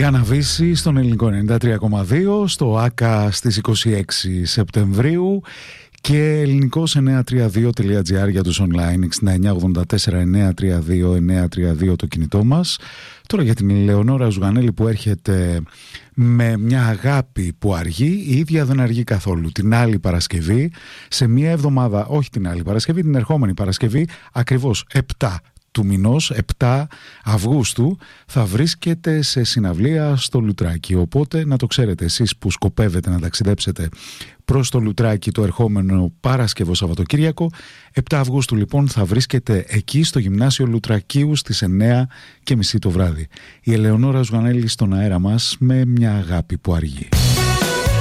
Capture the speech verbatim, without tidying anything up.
Η Αναβίση στον Ελληνικό ενενήντα τρία κόμμα δύο, στο ΆΚΑ στις είκοσι έξι Σεπτεμβρίου και ελληνικός εννιακόσια τριάντα δύο τελεία τζι άρ για τους online, εξήντα εννιά ογδόντα τέσσερα εννιακόσια τριάντα δύο εννιακόσια τριάντα δύο το κινητό μας. Τώρα για την Ελεονόρα Ζουγανέλη που έρχεται με μια αγάπη που αργεί, η ίδια δεν αργεί καθόλου. Την άλλη Παρασκευή, σε μια εβδομάδα, όχι την άλλη Παρασκευή, την ερχόμενη Παρασκευή, ακριβώς επτά του μηνός, επτά Αυγούστου, θα βρίσκεται σε συναυλία στο Λουτράκι. Οπότε να το ξέρετε εσείς που σκοπεύετε να ταξιδέψετε προς το Λουτράκι το ερχόμενο Παρασκευό Σαββατοκύριακο. επτά Αυγούστου λοιπόν θα βρίσκεται εκεί στο Γυμνάσιο Λουτρακίου στις εννιά και μισή το βράδυ. Η Ελεονόρα Ζουγανέλη στον αέρα μας με μια αγάπη που αργεί.